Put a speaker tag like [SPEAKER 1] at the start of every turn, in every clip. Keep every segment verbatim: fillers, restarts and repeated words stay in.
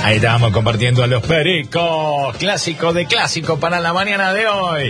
[SPEAKER 1] Ahí estábamos compartiendo a los Pericos, clásico de clásico para la mañana de hoy.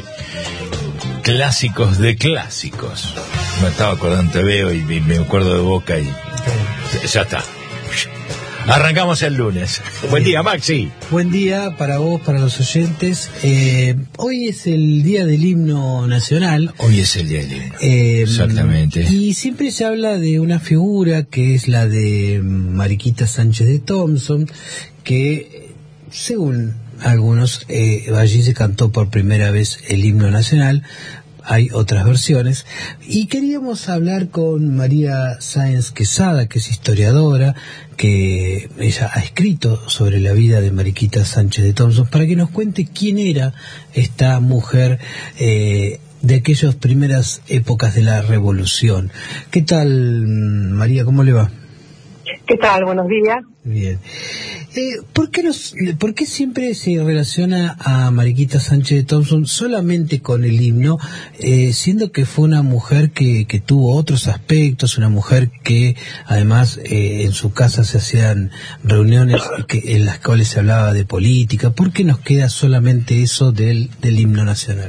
[SPEAKER 1] Clásicos de clásicos. Me estaba acordando, te veo y me acuerdo de Boca y ya está. Arrancamos el lunes. Buen día, Maxi.
[SPEAKER 2] Buen día para vos, para los oyentes. Eh, hoy es el día del himno nacional.
[SPEAKER 1] Hoy es el día del himno.
[SPEAKER 2] Eh,
[SPEAKER 1] Exactamente.
[SPEAKER 2] Y siempre se habla de una figura que es la de Mariquita Sánchez de Thompson, que según algunos eh, allí se cantó por primera vez el himno nacional. Hay otras versiones, y queríamos hablar con María Sáenz Quesada, que es historiadora, que ella ha escrito sobre la vida de Mariquita Sánchez de Thompson, para que nos cuente quién era esta mujer eh, de aquellas primeras épocas de la Revolución. ¿Qué tal, María? ¿Cómo le va?
[SPEAKER 3] ¿Qué tal? Buenos días.
[SPEAKER 2] Bien. Eh, ¿por qué nos, ¿Por qué siempre se relaciona a Mariquita Sánchez de Thompson solamente con el himno, eh, siendo que fue una mujer que, que tuvo otros aspectos, una mujer que además eh, en su casa se hacían reuniones que, en las cuales se hablaba de política? ¿Por qué nos queda solamente eso del, del himno nacional?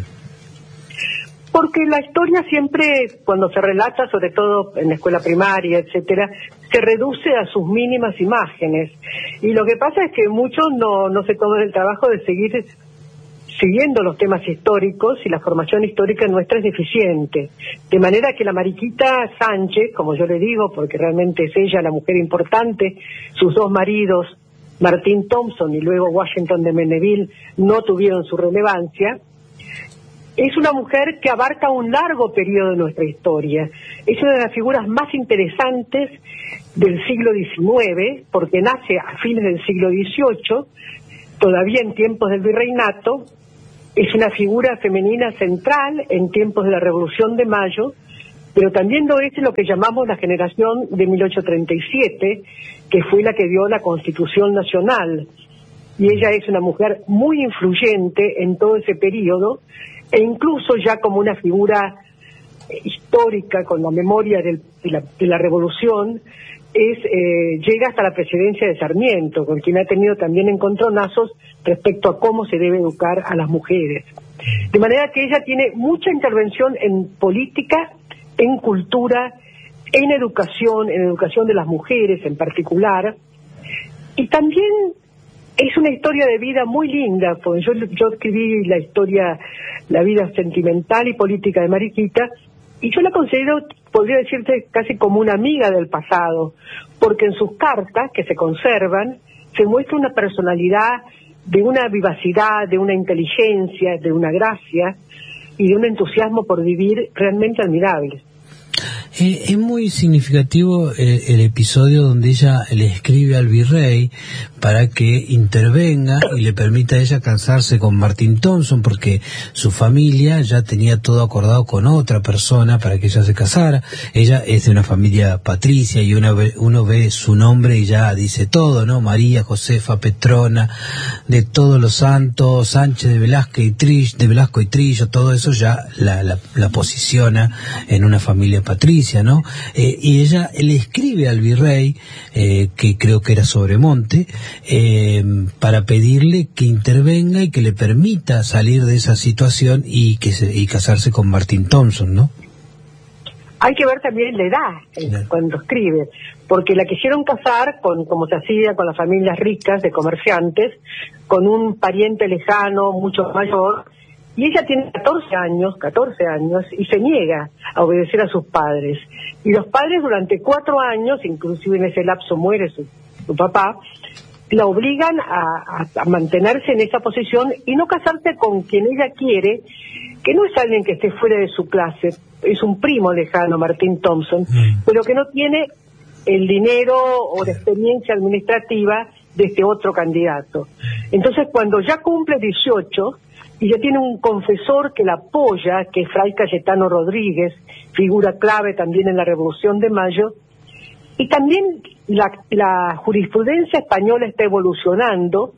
[SPEAKER 3] Porque la historia siempre, cuando se relata, sobre todo en la escuela primaria, etcétera, se reduce a sus mínimas imágenes. Y lo que pasa es que muchos no, no se toman el trabajo de seguir siguiendo los temas históricos, y la formación histórica nuestra es deficiente. De manera que la Mariquita Sánchez, como yo le digo, porque realmente es ella la mujer importante, sus dos maridos, Martín Thompson y luego Washington de Menneville, no tuvieron su relevancia. Es una mujer que abarca un largo periodo de nuestra historia. Es una de las figuras más interesantes del siglo diecinueve, porque nace a fines del siglo dieciocho, todavía en tiempos del virreinato. Es una figura femenina central en tiempos de la Revolución de Mayo, pero también lo es lo que llamamos la generación de mil ochocientos treinta y siete, que fue la que dio la Constitución Nacional. Y ella es una mujer muy influyente en todo ese periodo, e incluso ya como una figura histórica con la memoria del, de, la, de la Revolución, es eh, llega hasta la presidencia de Sarmiento, con quien ha tenido también encontronazos respecto a cómo se debe educar a las mujeres. De manera que ella tiene mucha intervención en política, en cultura, en educación, en educación de las mujeres en particular, y también es una historia de vida muy linda, porque yo, yo escribí la historia, la vida sentimental y política de Mariquita, y yo la considero, podría decirte, casi como una amiga del pasado, porque en sus cartas, que se conservan, se muestra una personalidad de una vivacidad, de una inteligencia, de una gracia y de un entusiasmo por vivir realmente admirable.
[SPEAKER 2] Eh, es muy significativo eh, el episodio donde ella le escribe al virrey para que intervenga y le permita a ella casarse con Martín Thompson, porque su familia ya tenía todo acordado con otra persona para que ella se casara. Ella es de una familia patricia y uno ve, uno ve su nombre y ya dice todo, ¿no? María Josefa Petrona, de todos los santos, Sánchez de Velasco y Trillo, de Velasco y Trillo, todo eso ya la, la, la posiciona en una familia patricia, ¿no? Eh, y ella le escribe al virrey, eh, que creo que era Sobremonte, eh, para pedirle que intervenga y que le permita salir de esa situación y que se, y casarse con Martín Thompson, ¿no?
[SPEAKER 3] Hay que ver también la edad eh, claro. Cuando escribe, porque la quisieron casar con, como se hacía con las familias ricas de comerciantes, con un pariente lejano, mucho mayor. Y ella tiene catorce años, catorce años, y se niega a obedecer a sus padres. Y los padres durante cuatro años, inclusive en ese lapso muere su, su papá, la obligan a, a, a mantenerse en esa posición y no casarse con quien ella quiere, que no es alguien que esté fuera de su clase, es un primo lejano, Martín Thompson, mm. pero que no tiene el dinero o la experiencia administrativa de este otro candidato. Entonces, cuando ya cumple dieciocho, y ya tiene un confesor que la apoya, que es Fray Cayetano Rodríguez, figura clave también en la Revolución de Mayo, y también la, la jurisprudencia española está evolucionando.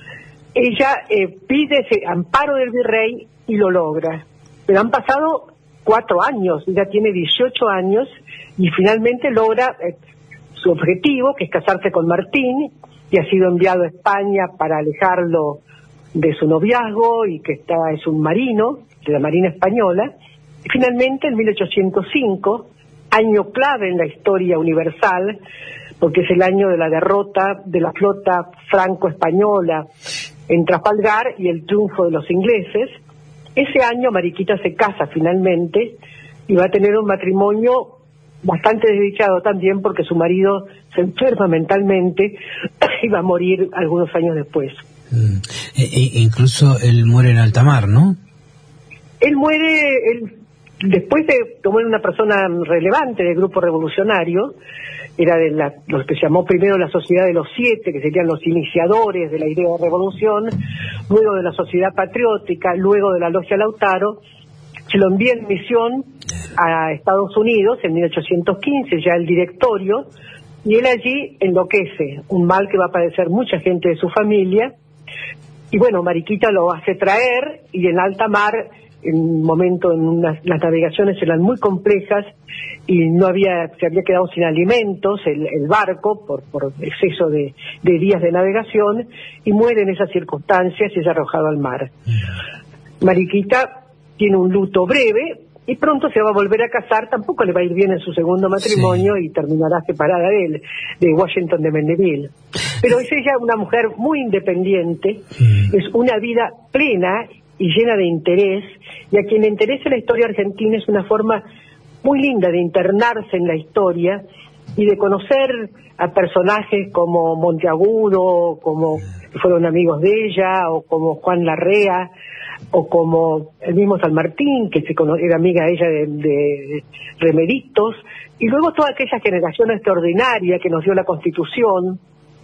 [SPEAKER 3] Ella eh, pide ese amparo del virrey y lo logra, pero han pasado cuatro años, ella tiene dieciocho años, y finalmente logra eh, su objetivo, que es casarse con Martín, y ha sido enviado a España para alejarlo de su noviazgo y que está es un marino de la Marina Española. Y finalmente, en mil ochocientos cinco, año clave en la historia universal, porque es el año de la derrota de la flota franco-española en Trafalgar y el triunfo de los ingleses, ese año Mariquita se casa finalmente y va a tener un matrimonio bastante desdichado también, porque su marido se enferma mentalmente y va a morir algunos años después.
[SPEAKER 2] Mm. E, e incluso él muere en alta mar, ¿no?
[SPEAKER 3] Él muere, él, después de tomar una persona relevante del grupo revolucionario, era de la, lo que se llamó primero la Sociedad de los Siete, que serían los iniciadores de la idea de revolución, luego de la Sociedad Patriótica, luego de la Logia Lautaro. Se lo envía en misión a Estados Unidos en mil ochocientos quince, ya el directorio, y él allí enloquece, un mal que va a padecer mucha gente de su familia. Y bueno, Mariquita lo hace traer, y en alta mar, en un momento en unas, las navegaciones eran muy complejas y no había, se había quedado sin alimentos el, el barco por, por exceso de, de días de navegación, y muere en esas circunstancias y es arrojado al mar. Mariquita tiene un luto breve y pronto se va a volver a casar. Tampoco le va a ir bien en su segundo matrimonio, sí, y terminará separada de él, de Washington de Mendeville. Pero es ella una mujer muy independiente, mm. es una vida plena y llena de interés, y a quien le interesa la historia argentina es una forma muy linda de internarse en la historia y de conocer a personajes como Monteagudo, como que fueron amigos de ella, o como Juan Larrea, o como el mismo San Martín, que se cono- era amiga ella de, de Remeditos, y luego toda aquella generación extraordinaria que nos dio la Constitución,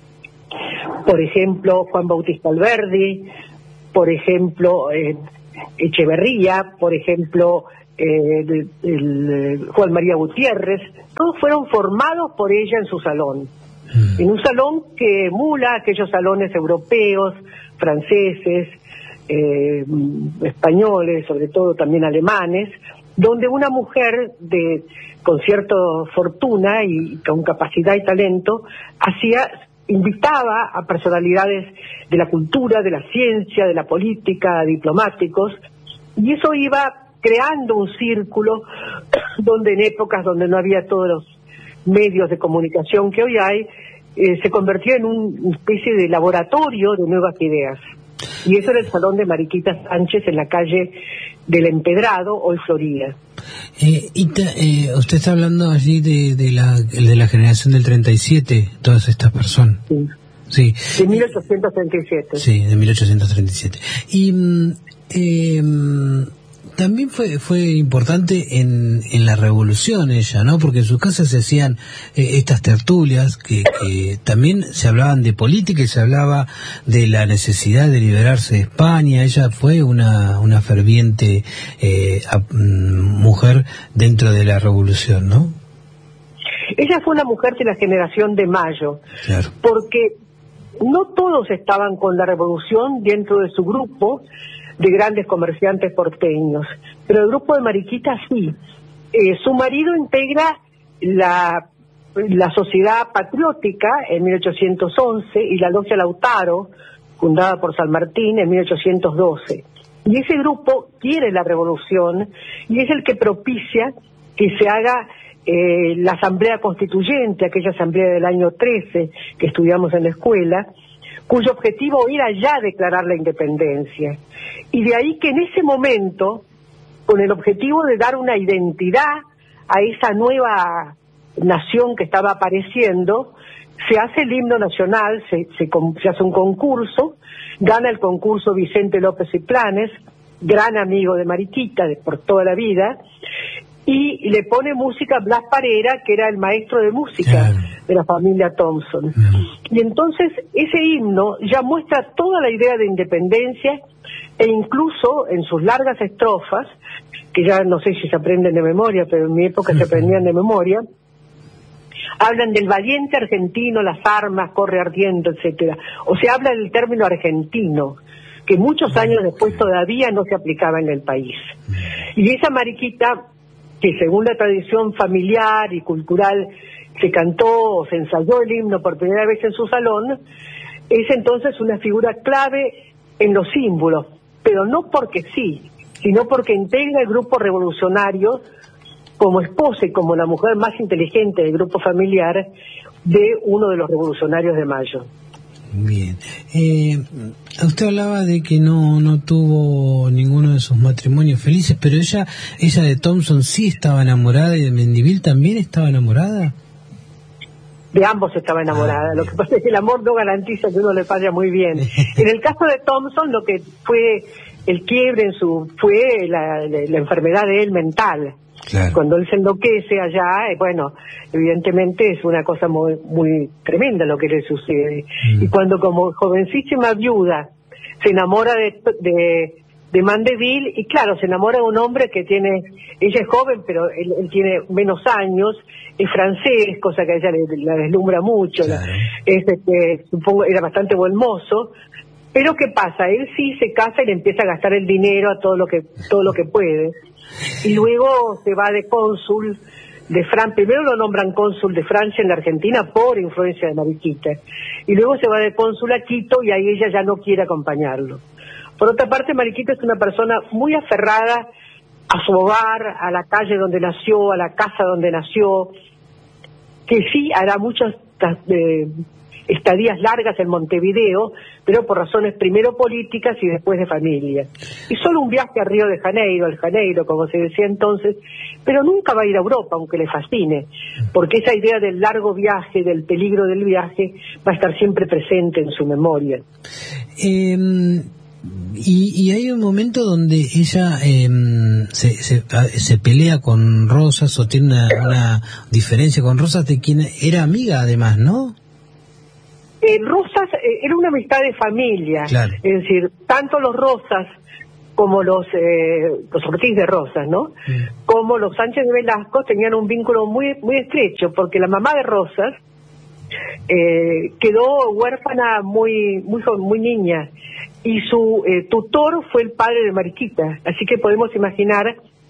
[SPEAKER 3] por ejemplo Juan Bautista Alberdi, por ejemplo eh, Echeverría, por ejemplo eh, el, el, Juan María Gutiérrez, todos fueron formados por ella en su salón, mm. en un salón que emula aquellos salones europeos, franceses, Eh, españoles, sobre todo también alemanes, donde una mujer de con cierta fortuna y con capacidad y talento hacía invitaba a personalidades de la cultura, de la ciencia, de la política, diplomáticos, y eso iba creando un círculo donde en épocas donde no había todos los medios de comunicación que hoy hay, eh, se convirtió en una especie de laboratorio de nuevas ideas. Y eso era el salón de Mariquita Sánchez en la calle del Empedrado, hoy Florida.
[SPEAKER 2] Eh, y ta, eh, usted está hablando allí de, de, la, de la generación del treinta y siete, todas estas personas.
[SPEAKER 3] Sí.
[SPEAKER 2] Sí.
[SPEAKER 3] De mil ochocientos treinta y siete.
[SPEAKER 2] Sí, de mil ochocientos treinta y siete. Y eh, también fue fue importante en, en la revolución ella, ¿no? Porque en sus casas se hacían eh, estas tertulias que, que también se hablaban de política y se hablaba de la necesidad de liberarse de España. Ella fue una, una ferviente eh, a, mm, mujer dentro de la revolución, ¿no?
[SPEAKER 3] Ella fue una mujer de la generación de Mayo,
[SPEAKER 2] claro,
[SPEAKER 3] porque no todos estaban con la revolución dentro de su grupo de grandes comerciantes porteños, pero el grupo de Mariquita sí. Eh, su marido integra la, la Sociedad Patriótica en mil ochocientos once y la Logia Lautaro, fundada por San Martín, en mil ochocientos doce. Y ese grupo quiere la revolución y es el que propicia que se haga eh, la Asamblea Constituyente, aquella asamblea del año trece que estudiamos en la escuela, cuyo objetivo era ya declarar la independencia. Y de ahí que en ese momento, con el objetivo de dar una identidad a esa nueva nación que estaba apareciendo, se hace el himno nacional, se, se, se hace un concurso, gana el concurso Vicente López y Planes, gran amigo de Mariquita de, por toda la vida, y le pone música a Blas Parera, que era el maestro de música claro. de la familia Thompson. Mm. Y entonces ese himno ya muestra toda la idea de independencia, e incluso en sus largas estrofas, que ya no sé si se aprenden de memoria, pero en mi época se aprendían de memoria, hablan del valiente argentino, las armas, corre ardiendo, etcétera. O sea, habla del término argentino, que muchos años después todavía no se aplicaba en el país. Y esa Mariquita, que según la tradición familiar y cultural se cantó o se ensayó el himno por primera vez en su salón, es entonces una figura clave en los símbolos, pero no porque sí, sino porque integra el grupo revolucionario como esposa y como la mujer más inteligente del grupo familiar de uno de los revolucionarios de Mayo.
[SPEAKER 2] Bien. Eh, usted hablaba de que no no tuvo ninguno de sus matrimonios felices, pero ella ella de Thompson sí estaba enamorada y de Mendívil también estaba enamorada.
[SPEAKER 3] De ambos estaba enamorada. Ah, lo que pasa es que el amor no garantiza que uno le vaya muy bien. En el caso de Thompson, lo que fue el quiebre en su fue la, la, la enfermedad de él mental. Claro. Cuando él se enloquece allá, eh, bueno, evidentemente es una cosa muy muy tremenda lo que le sucede. Mm. Y cuando como jovencísima viuda se enamora de de, de Mandeville, y claro, se enamora de un hombre que tiene, ella es joven, pero él, él tiene menos años, es francés, cosa que a ella le, la deslumbra mucho, claro. la, es, este, supongo era bastante buen mozo. Pero ¿qué pasa? Él sí se casa y le empieza a gastar el dinero a todo lo que todo lo que puede. Y luego se va de cónsul de Francia, primero lo nombran cónsul de Francia en la Argentina por influencia de Mariquita, y luego se va de cónsul a Quito y ahí ella ya no quiere acompañarlo. Por otra parte, Mariquita es una persona muy aferrada a su hogar, a la calle donde nació, a la casa donde nació, que sí hará muchas eh, estadías largas en Montevideo, pero por razones primero políticas y después de familia. Y solo un viaje a Río de Janeiro, al Janeiro, como se decía entonces, pero nunca va a ir a Europa, aunque le fascine, porque esa idea del largo viaje, del peligro del viaje, va a estar siempre presente en su memoria.
[SPEAKER 2] Eh, y, y hay un momento donde ella eh, se, se, se pelea con Rosas, o tiene una, una diferencia con Rosas, de quien era amiga además, ¿no?
[SPEAKER 3] Eh, Rosas eh, era una amistad de familia, claro. Es decir, tanto los Rosas como los eh, los Ortiz de Rosas, ¿no? Sí. Como los Sánchez de Velasco tenían un vínculo muy muy estrecho, porque la mamá de Rosas eh, quedó huérfana muy muy muy niña y su eh, tutor fue el padre de Mariquita, así que podemos imaginar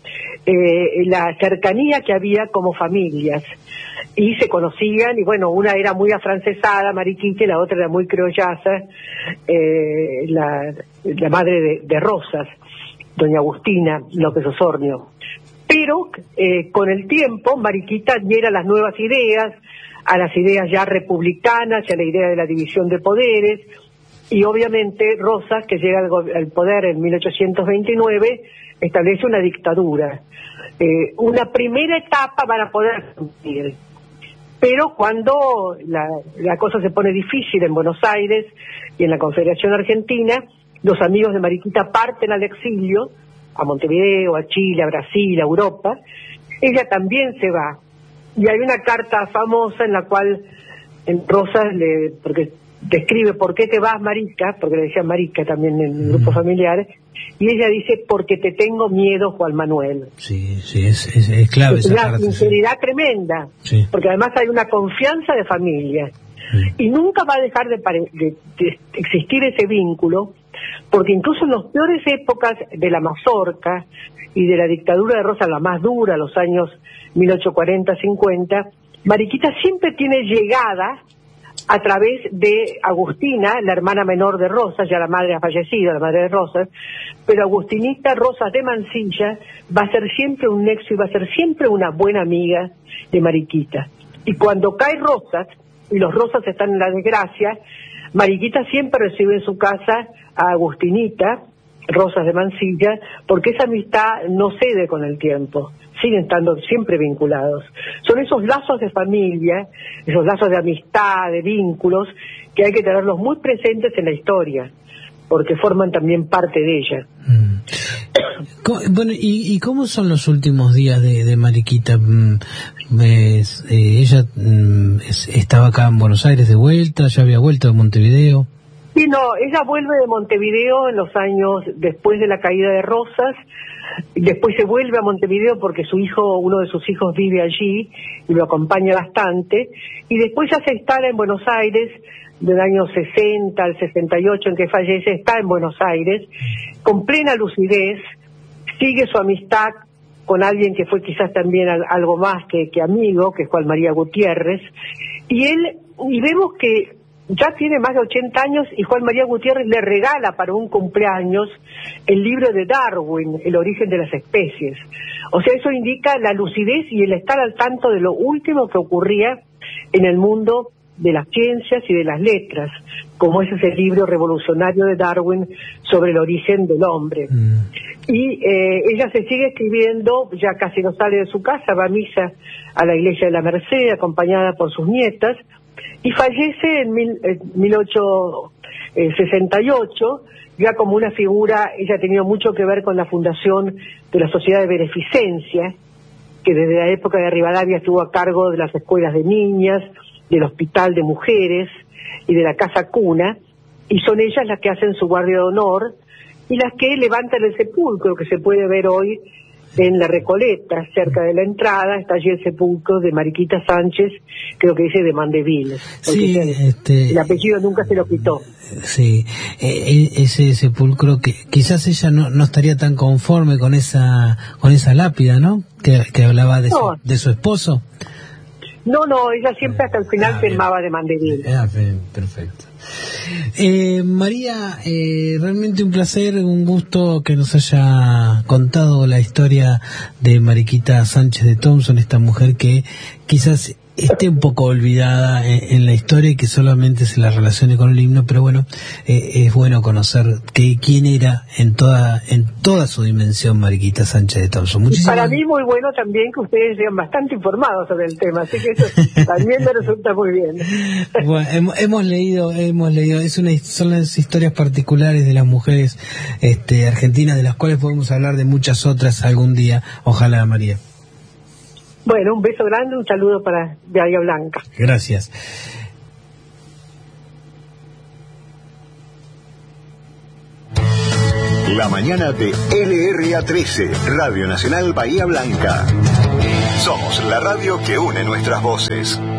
[SPEAKER 3] eh, la cercanía que había como familias. Y se conocían, y bueno, una era muy afrancesada, Mariquita, y la otra era muy criollaza, eh, la, la madre de, de Rosas, doña Agustina López Osornio. Pero eh, con el tiempo, Mariquita adhiera a las nuevas ideas, a las ideas ya republicanas, y a la idea de la división de poderes, y obviamente Rosas, que llega al, al poder en mil ochocientos veintinueve, establece una dictadura. Eh, una primera etapa para poder cumplir. Pero cuando la, la cosa se pone difícil en Buenos Aires y en la Confederación Argentina, los amigos de Mariquita parten al exilio, a Montevideo, a Chile, a Brasil, a Europa. Ella también se va. Y hay una carta famosa en la cual en Rosas, le, porque describe por qué te vas, Marica, porque le decían Marica también en el grupo familiar, y ella dice, porque te tengo miedo, Juan Manuel.
[SPEAKER 2] Sí, sí, es, es, es clave esa
[SPEAKER 3] una
[SPEAKER 2] parte.
[SPEAKER 3] Una sinceridad sí. tremenda,
[SPEAKER 2] sí.
[SPEAKER 3] Porque además hay una confianza de familia, sí. Y nunca va a dejar de, pare, de, de existir ese vínculo, porque incluso en las peores épocas de la mazorca y de la dictadura de Rosas, la más dura, los años mil ochocientos cuarenta cincuenta, Mariquita siempre tiene llegada a través de Agustina, la hermana menor de Rosas, ya la madre ha fallecido, la madre de Rosas, pero Agustinita Rosas de Mansilla va a ser siempre un nexo y va a ser siempre una buena amiga de Mariquita. Y cuando cae Rosas, y los Rosas están en la desgracia, Mariquita siempre recibe en su casa a Agustinita Rosas de Mansilla, porque esa amistad no cede con el tiempo, siguen estando siempre vinculados. Son esos lazos de familia, esos lazos de amistad, de vínculos, que hay que tenerlos muy presentes en la historia, porque forman también parte de ella.
[SPEAKER 2] Mm. Bueno, ¿y, ¿y cómo son los últimos días de, de Mariquita? Es, eh, ella es, estaba acá en Buenos Aires de vuelta, ya había vuelto de Montevideo.
[SPEAKER 3] Sí, no, ella vuelve de Montevideo en los años después de la caída de Rosas. Después se vuelve a Montevideo porque su hijo, uno de sus hijos vive allí y lo acompaña bastante, y después ya se instala en Buenos Aires del año sesenta al sesenta y ocho en que fallece, está en Buenos Aires con plena lucidez, sigue su amistad con alguien que fue quizás también algo más que, que amigo, que es Juan María Gutiérrez, y él, y vemos que ya tiene más de ochenta años y Juan María Gutiérrez le regala para un cumpleaños el libro de Darwin, El origen de las especies. O sea, eso indica la lucidez y el estar al tanto de lo último que ocurría en el mundo de las ciencias y de las letras, como es ese libro revolucionario de Darwin sobre el origen del hombre. Mm. Y eh, ella se sigue escribiendo, ya casi no sale de su casa, va a misa a la iglesia de la Merced, acompañada por sus nietas, y fallece en mil, eh, mil ochocientos sesenta y ocho, ya como una figura. Ella ha tenido mucho que ver con la fundación de la Sociedad de Beneficencia, que desde la época de Rivadavia estuvo a cargo de las escuelas de niñas, del hospital de mujeres y de la casa cuna, y son ellas las que hacen su guardia de honor y las que levantan el sepulcro que se puede ver hoy en la Recoleta, cerca de la entrada. Está allí el sepulcro de Mariquita Sánchez, creo que dice de Mandeville.
[SPEAKER 2] Sí, este,
[SPEAKER 3] el apellido nunca se lo quitó.
[SPEAKER 2] Sí, eh, ese sepulcro que quizás ella no, no estaría tan conforme con esa con esa lápida, ¿no? Que, que hablaba de, no. su, de su esposo.
[SPEAKER 3] No, no, ella siempre hasta el final ah, firmaba de Mandeville.
[SPEAKER 2] Ah, bien, perfecto. Eh, María, eh, realmente un placer, un gusto que nos haya contado la historia de Mariquita Sánchez de Thompson, esta mujer que quizás esté un poco olvidada en, en la historia y que solamente se la relacione con el himno, pero bueno, eh, es bueno conocer que quién era en toda en toda su dimensión Mariquita Sánchez de Thompson. Muchísimas...
[SPEAKER 3] Para mí muy bueno también que ustedes sean bastante informados sobre el tema, así que eso también me resulta muy bien.
[SPEAKER 2] Bueno, hemos, hemos leído, hemos leído, es una, son las historias particulares de las mujeres este, argentinas, de las cuales podemos hablar de muchas otras algún día, ojalá, María.
[SPEAKER 3] Bueno, un beso grande, un saludo para Bahía Blanca.
[SPEAKER 2] Gracias.
[SPEAKER 4] La mañana de L R A trece, Radio Nacional Bahía Blanca. Somos la radio que une nuestras voces.